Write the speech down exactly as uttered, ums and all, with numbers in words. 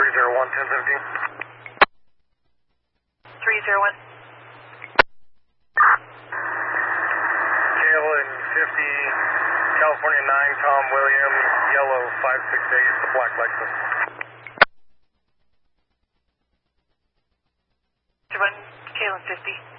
three zero one, ten seventeen. three zero one. Kalen fifty, California nine, Tom William, yellow five six eight, the black Lexus. One, Kalen fifty.